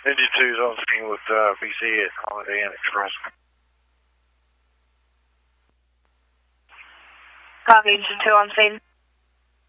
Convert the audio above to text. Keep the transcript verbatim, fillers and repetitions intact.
Engine two's on scene with uh, B C at Holiday Inn Express. Copy, Engine two on scene.